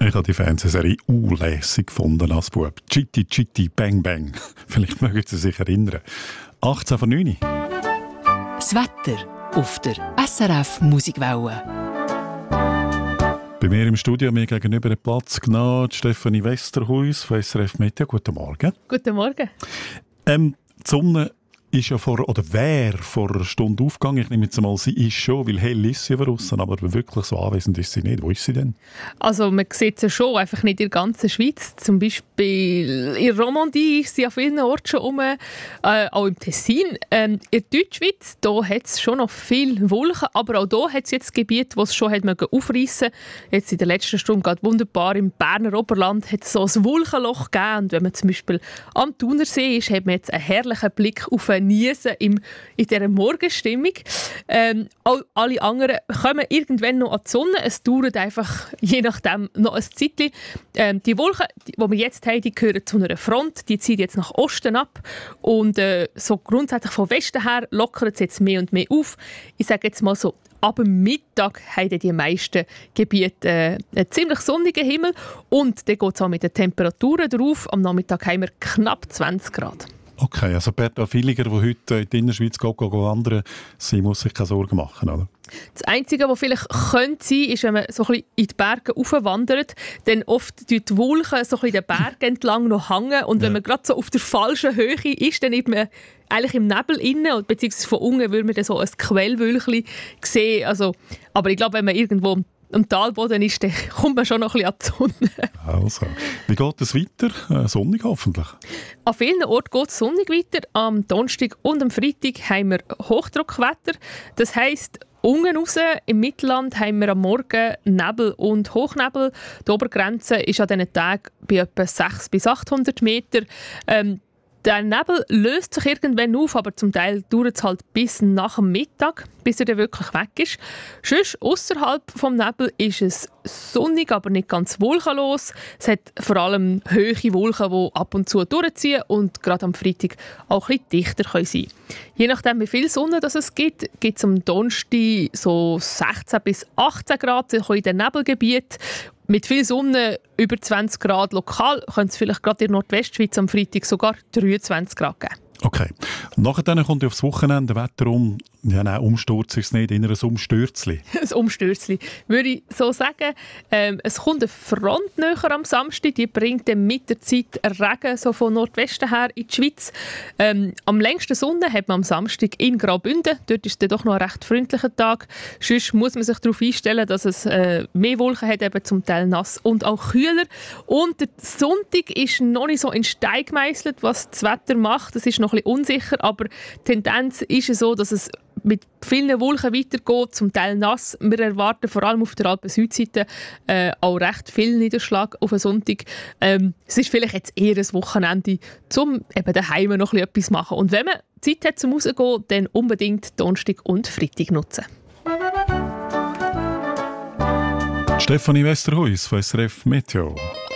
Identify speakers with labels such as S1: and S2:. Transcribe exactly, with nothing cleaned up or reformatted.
S1: Ich habe die Fernsehserie unlässig gefunden als Bub. Chitty Chitty Bang Bang. Vielleicht mögen Sie sich erinnern. achtzehn vor neun.
S2: Das Wetter auf der S R F Musikwelle.
S1: Bei mir im Studio, mir gegenüber den Platz genommen, Stefanie Westerhuis von S R F Meteo. Guten Morgen.
S3: Guten Morgen.
S1: Ähm, die Sonne ist ja vor, oder wäre vor einer Stunde aufgegangen. Ich nehme jetzt mal, sie ist schon, weil hell ist sie draussen, aber wirklich so anwesend ist sie nicht. Wo ist sie denn?
S3: Also man sieht sie schon, einfach nicht in der ganzen Schweiz. Zum Beispiel in Romandie ist sie an vielen Orten schon rum, äh, auch im Tessin. Ähm, in der Deutschschweiz, da hat es schon noch viel Wolken, aber auch da hat es jetzt Gebiete, wo es schon hat aufreissen. Jetzt in der letzten Stunde gerade wunderbar im Berner Oberland hat es so ein Wolkenloch gegeben. Und wenn man zum Beispiel am Thunersee ist, hat man jetzt einen herrlichen Blick auf Niesen im, in dieser Morgenstimmung. Ähm, all, alle anderen kommen irgendwann noch an die Sonne. Es dauert einfach je nachdem noch ein Zeitchen. Ähm, die Wolken, die, die wir jetzt haben, die gehören zu einer Front. Die zieht jetzt nach Osten ab. Und äh, so grundsätzlich von Westen her lockert es jetzt mehr und mehr auf. Ich sage jetzt mal so, ab dem Mittag haben die meisten Gebiete äh, einen ziemlich sonnigen Himmel. Und dann geht es auch mit den Temperaturen drauf. Am Nachmittag haben wir knapp zwanzig Grad.
S1: Okay, also Berta Villiger, der heute in die Innerschweiz geht, geht wandern, sie muss sich keine Sorgen machen, oder?
S3: Das Einzige, was vielleicht könnte sein, ist, wenn man so ein bisschen in die Berge raufwandert, dann oft die Wolken so ein bisschen den Berg entlang noch hängen und ja. Wenn man gerade so auf der falschen Höhe ist, dann ist man eigentlich im Nebel innen, beziehungsweise von unten würde man dann so ein Quellwölkchen sehen. Also, aber ich glaube, wenn man irgendwo am Talboden ist, dann kommt man schon noch ein bisschen an die Sonne.
S1: Also, wie geht es weiter? Äh, sonnig hoffentlich?
S3: An vielen Orten geht es sonnig weiter. Am Donnerstag und am Freitag haben wir Hochdruckwetter. Das heisst, unten raus im Mittelland haben wir am Morgen Nebel und Hochnebel. Die Obergrenze ist an diesen Tagen bei etwa sechshundert bis achthundert Meter. Ähm, Der Nebel löst sich irgendwann auf, aber zum Teil dauert es halt bis nach dem Mittag, bis er dann wirklich weg ist. Sonst ausserhalb vom Nebel ist es sonnig, aber nicht ganz wolkenlos. Es hat vor allem hohe Wolken, die ab und zu durchziehen und gerade am Freitag auch ein bisschen dichter sein können. Je nachdem, wie viel Sonne das es gibt, gibt es am Donnerstag so sechzehn bis achtzehn Grad in den Nebelgebieten. Mit viel Sonne, über zwanzig Grad lokal, könnte es vielleicht gerade in der Nordwestschweiz am Freitag sogar dreiundzwanzig Grad geben.
S1: Okay. Nachher kommt aufs Wochenende Wetter um. Ja, nein, Umsturz ist es nicht, in ein Umstürzli.
S3: Ein Umstürzli, würde ich so sagen. Ähm, es kommt eine Front näher am Samstag, die bringt dann mit der Zeit Regen so von Nordwesten her in die Schweiz. Ähm, am längsten Sonne hat man am Samstag in Graubünden. Dort ist es doch noch ein recht freundlicher Tag. Sonst muss man sich darauf einstellen, dass es äh, mehr Wolken hat, eben zum Teil nass und auch kühler. Und der Sonntag ist noch nicht so in Stein gemeißelt, was das Wetter macht. Es ist noch ein bisschen unsicher, aber die Tendenz ist so, dass es mit vielen Wolken weitergeht, zum Teil nass. Wir erwarten vor allem auf der Alpen-Südseite äh, auch recht viel Niederschlag auf den Sonntag. Ähm, es ist vielleicht jetzt eher ein Wochenende, um eben daheim noch etwas zu machen. Und wenn man Zeit hat zum Rausgehen, dann unbedingt Donnerstag und Freitag nutzen.
S1: Stefanie Westerhuis von S R F Meteo.